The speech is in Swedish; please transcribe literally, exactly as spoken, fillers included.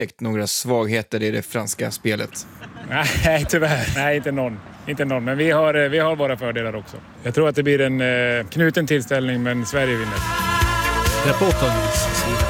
upptäckt några svagheter i det franska spelet? Nej, tyvärr. Nej, inte någon. Inte någon, men vi har, vi har våra fördelar också. Jag tror att det blir en eh, knuten tillställning, men Sverige vinner. Reporterns sida.